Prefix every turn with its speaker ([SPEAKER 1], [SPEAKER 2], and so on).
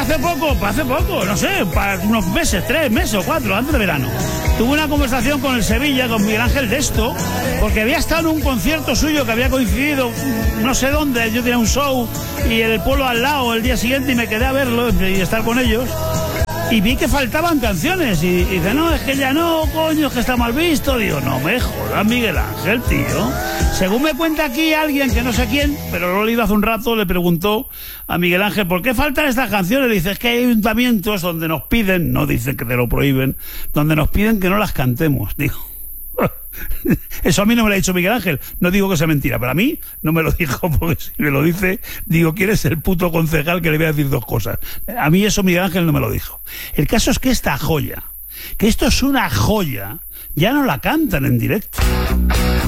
[SPEAKER 1] hace poco, no sé, para unos meses, 3 meses o 4, antes de verano, tuve una conversación con el Sevilla, con Miguel Ángel de esto, porque había estado en un concierto suyo que había coincidido, no sé dónde, yo tenía un show y en el pueblo al lado el día siguiente y me quedé a verlo y estar con ellos. Y vi que faltaban canciones y dice, no, es que ya no, coño, es que está mal visto. Digo, no me jodas, Miguel Ángel, tío. Según me cuenta aquí alguien, que no sé quién, pero lo he leído hace un rato, le preguntó a Miguel Ángel, ¿por qué faltan estas canciones? Dice, es que hay ayuntamientos donde nos piden, no dicen que te lo prohíben, donde nos piden que no las cantemos. Digo, eso a mí no me lo ha dicho Miguel Ángel, no digo que sea mentira, pero a mí no me lo dijo, porque si me lo dice, digo, ¿quién es el puto concejal que le voy a decir 2 cosas? A mí eso Miguel Ángel no me lo dijo. El caso es que esta joya, que esto es una joya, ya no la cantan en directo.